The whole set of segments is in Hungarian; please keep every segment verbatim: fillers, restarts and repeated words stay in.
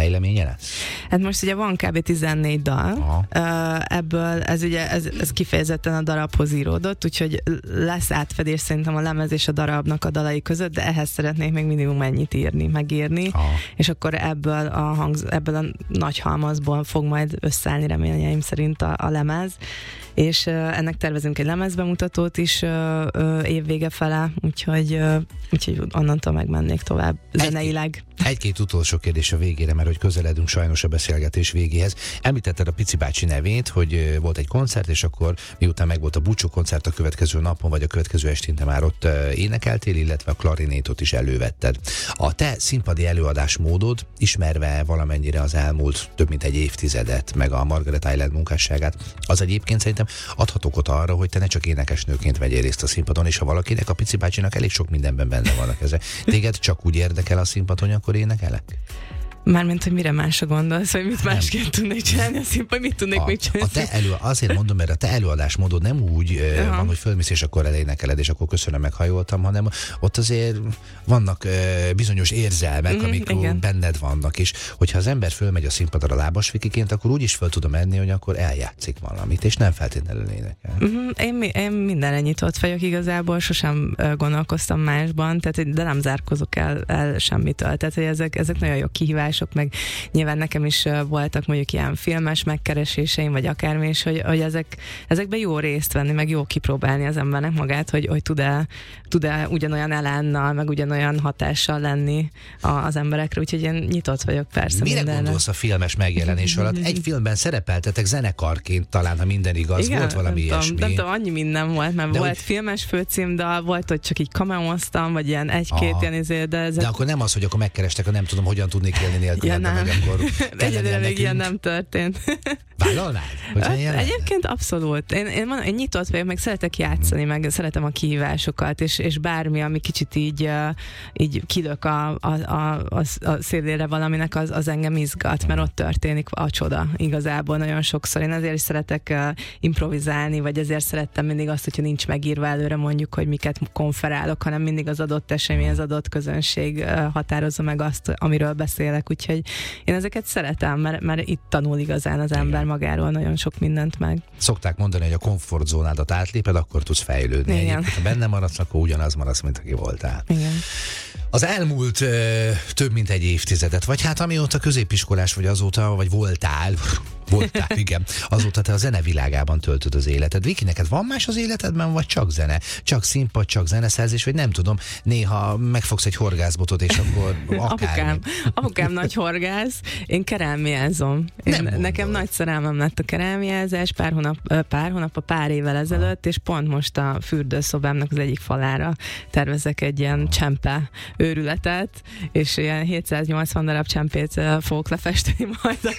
fejleménye lesz? Hát most ugye van kb. tizennégy dal, uh, ebből ez ugye ez, ez kifejezetten a darabhoz íródott, úgyhogy lesz átfedés szerintem a lemez és a darabnak a dalai között, de ehhez szeretnék még minimum ennyit írni, megírni, Aha. és akkor ebből a, hangz, ebből a nagy halmazból fog majd összeállni reményeim szerint a, a lemez, és uh, ennek tervezünk egy lemezbemutatót is uh, uh, évvége fele, úgyhogy, uh, úgyhogy onnantól megmennék tovább zeneileg. Egy, egy-két utolsó kérdés a végére, mert hogy közeledünk sajnos a beszélgetés végéhez. Említetted a Pici bácsi nevét, hogy volt egy koncert, és akkor miután megvolt a búcsú koncert a következő napon, vagy a következő estén te már ott énekeltél, illetve a klarinétot is elővetted. A te színpadi előadásmódod, ismerve valamennyire az elmúlt több mint egy évtizedet, meg a Margaret Island munkásságát, az egyébként szerintem adhat okot arra, hogy te ne csak énekesnőként vegyél részt a színpadon, és ha valakinek, a Pici bácsinak elég sok mindenben benne vannak ezek. Téged csak úgy érdekel a színpadon, akkor énekelek? Mármint, hogy mire másra gondolsz, vagy mit másként tudnék csinálni a színpadon, mit tudnék a, még csinálni? A te elő, azért mondom, mert a te előadásmódod nem úgy uh, van, hogy fölmész, és akkor elénekeled, és akkor köszönöm, meghajoltam, hanem ott azért vannak uh, bizonyos érzelmek, mm, amik igen. benned vannak, és hogyha az ember fölmegy a színpadra lábasvikiként, akkor úgy is föl tudom menni, hogy akkor eljátszik valamit, és nem feltétlenül énekel. Mm, én, én mindenre nyitott vagyok igazából, sosem uh, gondolkoztam másban, tehát, de nem zárkozok el, el semmitől, tehát hogy ezek, ezek nagyon jó kihívások, meg nyilván nekem is voltak mondjuk ilyen filmes megkereséseim, vagy akármi, és hogy, hogy ezek, ezekben jó részt venni, meg jó kipróbálni az embernek magát, hogy, hogy tud-e, tud-e ugyanolyan elánnal, meg ugyanolyan hatással lenni az emberekre, úgyhogy én nyitott vagyok persze. Mire mindenre. Gondolsz a filmes megjelenés alatt? Egy filmben szerepeltetek zenekarként, talán, ha minden igaz, igen, volt valami nem ilyesmi. Nem tudom, annyi minden volt, mert de volt úgy... filmes főcímdal, volt, hogy csak így kameóztam, vagy ilyen egy-két ilyen izé, de ezek... De akkor nem az, hogy akkor megkerestek, a nem tudom, hogyan tudnék élni nélkül, ja, nem. Meg akkor egyelőre még ilyen nem történt. Vállalnád? Egyébként abszolút. Én, én, mondom, én nyitott vagyok, meg szeretek játszani, meg szeretem a kihívásokat, és, és bármi, ami kicsit így, így kilök a, a, a, a, a szélére valaminek, az, az engem izgat, mert ott történik a csoda igazából nagyon sokszor. Én azért is szeretek uh, improvizálni, vagy ezért szerettem mindig azt, hogyha nincs megírva előre mondjuk, hogy miket konferálok, hanem mindig az adott esemény, az adott közönség uh, határozza meg azt, amiről beszélek, úgyhogy én ezeket szeretem, mert, mert itt tanul igazán az ember magáról nagyon sok mindent meg. Szokták mondani, hogy a komfortzónádat átléped, akkor tudsz fejlődni. Igen. Ha benne maradsz, akkor ugyanaz maradsz, mint aki voltál. Igen. Az elmúlt ö, több mint egy évtizedet, vagy hát amióta középiskolás vagy azóta, vagy voltál, voltál, igen, azóta te a zenevilágában töltöd az életed. Viki, neked van más az életedben, vagy csak zene? Csak színpad, csak zeneszerzés, vagy nem tudom, néha megfogsz egy horgászbotot, és akkor akármi. Apukám, apukám nagy horgász, én kerámiázom. Én, nekem nagy szerelmem lett a kerámiázás pár hónap, pár hónap a pár évvel ezelőtt, és pont most a fürdőszobámnak az egyik falára tervezek egy ilyen csempe őrületet, és ilyen hétszáznyolcvan darab csempét fogok lefesteni majd a,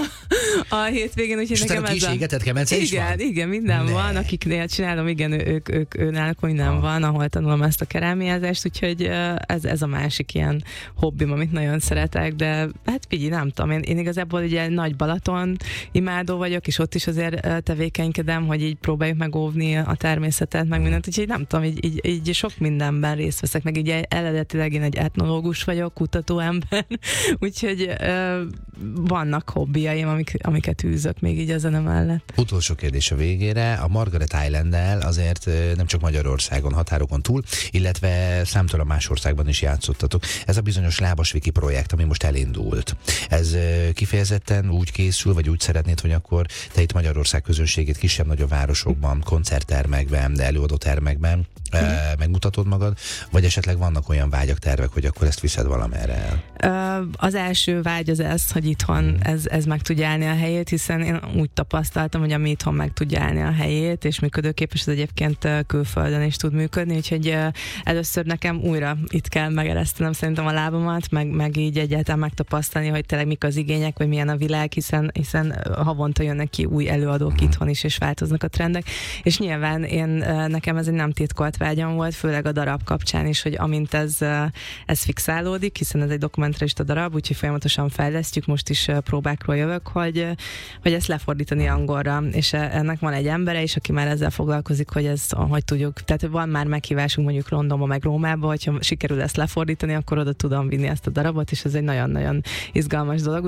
a, a hétvégén, úgyhogy nekem ez a... égetett kemence is igen, van? igen, minden ne. van, akiknél csinálom, igen, ők, ők, ők náluk minden ah. van, ahol tanulom ezt a kerámiázást, úgyhogy ez, ez a másik ilyen hobbim, amit nagyon szeretek, de hát figyelj, nem tudom, én, én igazából ugye nagy Balaton imádó vagyok, és ott is azért tevékenykedem, hogy így próbáljuk megóvni a természetet, meg mindent, úgyhogy nem tudom, így, így, így sok mindenben részt veszek, meg így eredetileg én egy etnológus vagyok, kutatóember, úgyhogy ö, vannak hobbiaim, amik, amiket űzök még így a zene mellett. Utolsó kérdés a végére. A Margaret Island-del azért nem csak Magyarországon, határokon túl, illetve számtalan más országban is játszottatok. Ez a bizonyos Lábasviki projekt, ami most elindult. Ez kifejezetten úgy készül, vagy úgy szeretnéd, hogy akkor te itt Magyarország közönségét kisebb-nagyobb városokban, koncerttermekben, előadótermekben mm. megmutatod magad, vagy esetleg vannak olyan vágyak, tervek, hogy akkor ezt viszed valamerre el? Az első vágy az ez, hogy itthon ez, ez meg tudja állni a helyét, hiszen én úgy tapasztaltam, hogy ami itthon meg tudja állni a helyét, és működőképes, az egyébként külföldön is tud működni, úgyhogy először nekem újra itt kell megeresztenem szerintem a lábamat, meg, meg így egyáltalán megtapasztalni, hogy tényleg mik az igények, vagy milyen a világ, hiszen, hiszen havonta jönnek ki új előadók itthon is, és változnak a trendek, és nyilván én, nekem ez egy nem titkolt vágyam volt, főleg a darab kapcsán is, hogy amint ez, ez fixálódik, hiszen ez egy dokumentarista darab, úgyhogy folyamatosan fejlesztjük, most is próbákról jövök, hogy, hogy ezt lefordítani angolra, és ennek van egy embere is, aki már ezzel foglalkozik, hogy ez, hogy tudjuk, tehát van már meghívásunk mondjuk Londonba, meg Rómába, hogyha sikerül ezt lefordítani, akkor oda tudom vinni ezt a darabot, és ez egy nagyon-nagyon izgalmas dolog.